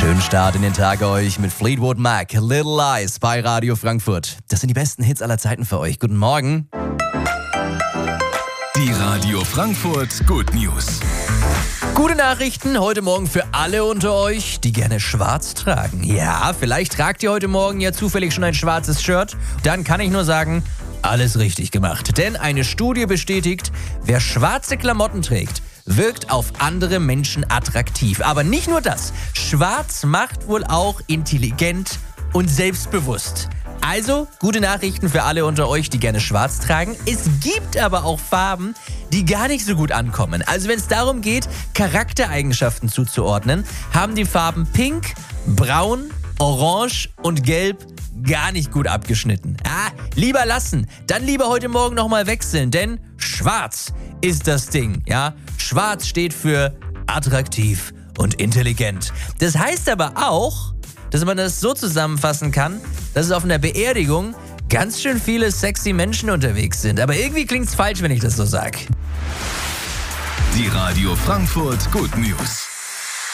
Schönen Start in den Tag euch mit Fleetwood Mac, Little Lies bei Radio Frankfurt. Das sind die besten Hits aller Zeiten für euch. Guten Morgen. Die Radio Frankfurt Good News. Gute Nachrichten heute Morgen für alle unter euch, die gerne schwarz tragen. Ja, vielleicht tragt ihr heute Morgen ja zufällig schon ein schwarzes Shirt. Dann kann ich nur sagen, alles richtig gemacht. Denn eine Studie bestätigt, wer schwarze Klamotten trägt, wirkt auf andere Menschen attraktiv. Aber nicht nur das. Schwarz macht wohl auch intelligent und selbstbewusst. Also, gute Nachrichten für alle unter euch, die gerne schwarz tragen. Es gibt aber auch Farben, die gar nicht so gut ankommen. Also wenn es darum geht, Charaktereigenschaften zuzuordnen, haben die Farben Pink, Braun, Orange und Gelb gar nicht gut abgeschnitten. Lieber lassen. Dann lieber heute Morgen nochmal wechseln, denn Schwarz ist das Ding, ja? Schwarz steht für attraktiv und intelligent. Das heißt aber auch, dass man das so zusammenfassen kann, dass es auf einer Beerdigung ganz schön viele sexy Menschen unterwegs sind. Aber irgendwie klingt's falsch, wenn ich das so sage. Die Radio Frankfurt Good News.